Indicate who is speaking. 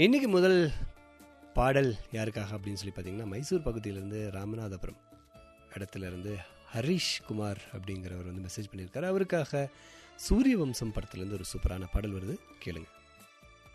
Speaker 1: இன்றைக்கி முதல் பாடல் யாருக்காக அப்படின்னு சொல்லி பார்த்தீங்கன்னா, மைசூர் பகுதியிலேருந்து ராமநாதபுரம் இடத்துலேருந்து ஹரிஷ் குமார் அப்படிங்கிறவர் வந்து மெசேஜ் பண்ணியிருக்காரு. அவருக்காக சூரிய வம்சம் படத்துலேருந்து ஒரு சூப்பரான பாடல் வருது, கேளுங்க.